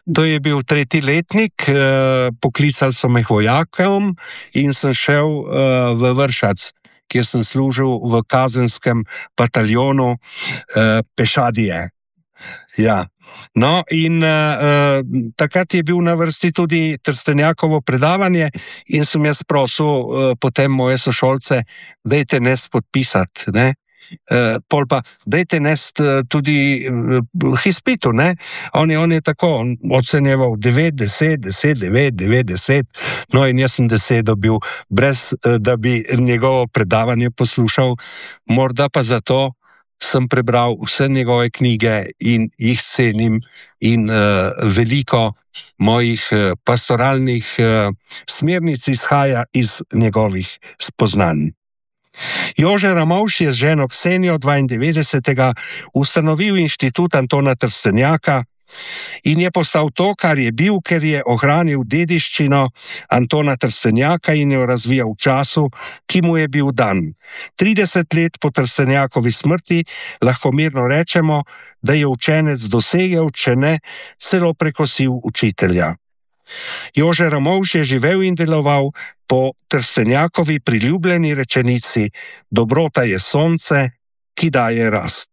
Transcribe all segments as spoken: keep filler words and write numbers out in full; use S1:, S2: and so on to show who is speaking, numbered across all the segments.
S1: To je bil tretji letnik, poklicali so me k vojakom in sem šel v Vršac, kjer sem služil v kazenskem bataljonu pešadije. Ja. No, in uh, takrat je bil na vrsti tudi Trstenjakovo predavanje in sem jaz prosil uh, potem moje sošolce, dajte nas podpisati, ne. Uh, pol pa, dajte nas tudi uh, izpitu, ne. On je, on je tako ocenjeval devet, deset, deset, devet, devet, deset, no in jaz sem deset dobil, brez uh, da bi njegovo predavanje poslušal, morda pa zato sem prebral vse njegove knjige in jih cenim in uh, veliko mojih uh, pastoralnih uh, smernic izhaja iz njegovih spoznanj. Jože Ramovš je z ženo Ksenijo dvaindevetdesetega ustanovil inštitut Antona Trstenjaka in je postal to, kar je bil, ker je ohranil dediščino Antona Trstenjaka in jo razvijal v času, ki mu je bil dan. trideset let po Trstenjakovi smrti lahko mirno rečemo, da je učenec dosegel, če ne, celo prekosil učitelja. Jože Ramovš je živel in deloval po Trstenjakovi priljubljeni rečenici: dobrota je sonce, ki daje rast.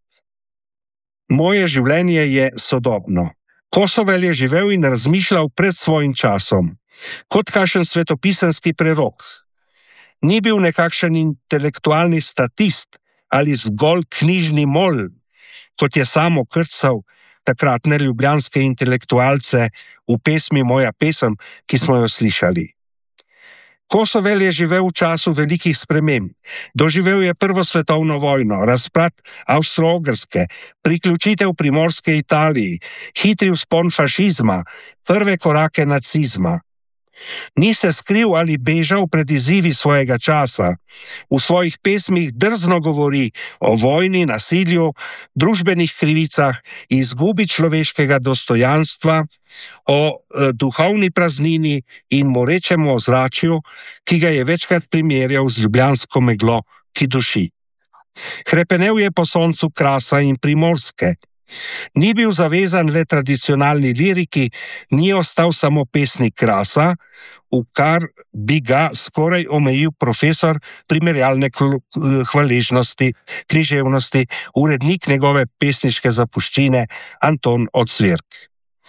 S1: Moje življenje je sodobno. Kosovel je živel in razmišljal pred svojim časom, kot kakšen svetopisemski prerok. Ni bil nekakšen intelektualni statist ali zgolj knjižni mol, kot je sam okrcal takratne ljubljanske intelektualce v pesmi Moja pesem, ki smo jo slišali. Kosovel je živel v času velikih sprememb. Doživel je prvo svetovno vojno, razpad Avstro-Ogrske, priključitev Primorske Italiji, hitri vzpon fašizma, prve korake nacizma. Ni se skril ali bežal pred izzivi svojega časa. V svojih pesmih drzno govori o vojni, nasilju, družbenih krivicah, izgubi človeškega dostojanstva, o e, duhovni praznini in morečem ozračju, ki ga je večkrat primerjal z ljubljansko meglo, ki duši. Hrepenel je po soncu Krasa in Primorske. Ni bil zavezan le tradicionalni liriki, ni ostal samo pesnik Krasa, v kar bi ga skoraj omejil profesor primerjalne hvaležnosti, književnosti, urednik njegove pesniške zapuščine Anton Ocvirk.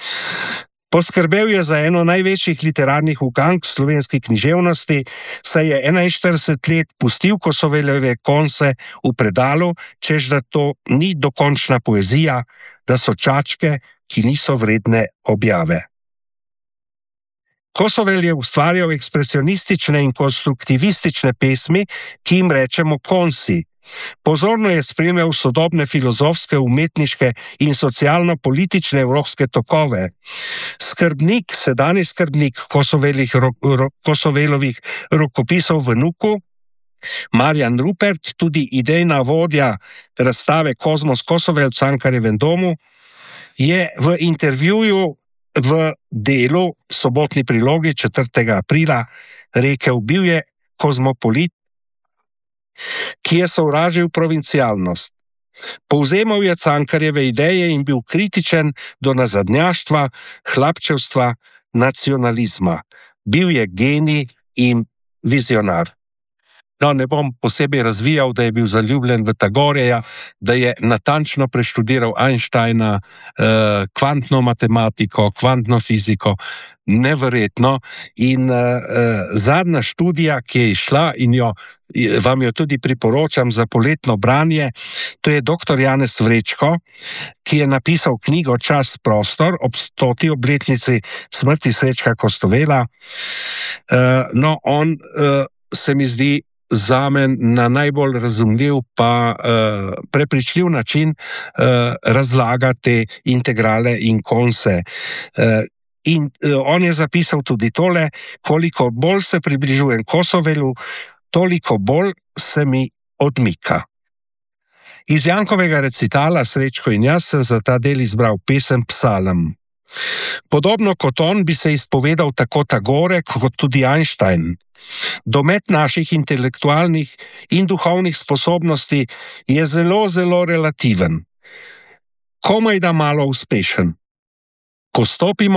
S1: Poskrbel je za eno največjih literarnih ugank slovenske književnosti, saj je enainštirideset let pustil Kosoveljeve konce v predalu, češ da to ni dokončna poezija, da so čačke, ki niso vredne objave. Kosovel je ustvarjal ekspresionistične in konstruktivistične pesmi, ki jim rečemo konsi. Pozorno je spremljal sodobne filozofske, umetniške in socialno-politične evropske tokove. Skrbnik, sedanji skrbnik Kosovelovih, Kosovelovih rokopisov v Nuku, Marjan Rupert, tudi idejna vodja razstave Kozmos Kosovel v Cankarjevem domu, je v intervjuju v Delu, sobotni prilogi četrtega aprila, rekel: bil je kozmopolit, ki je sovražil provincialnost. Povzemal je Cankarjeve ideje in bil kritičen do nazadnjaštva, hlapčevstva, nacionalizma. Bil je genij in vizionar. No, ne bom posebej razvijal, da je bil zaljubljen v Tagoreja, da je natančno preštudiral Einsteina, eh, kvantno matematiko, kvantno fiziko, neverjetno. In eh, zadnja študija, ki je išla in jo, vam jo tudi priporočam za poletno branje, to je doktor Janez Vrečko, ki je napisal knjigo Čas, prostor ob stoti obletnici smrti Srečka Kostovela. Eh, no, on eh, se mi zdi zame na najbolj razumljiv pa uh, prepričljiv način uh, razlaga te integrale in konse. Uh, in uh, on je zapisal tudi tole: koliko bolj se približujem Kosovelu, toliko bolj se mi odmika. Iz Jankovega recitala Srečko in jaz sem za ta del izbral pesem Psalem. Podobno kot on bi se izpovedal tako Tagore kot tudi Einstein. Domet naših intelektualnih in duhovnih sposobnosti je zelo, zelo relativen. Komaj da malo uspešen. Ko stopimo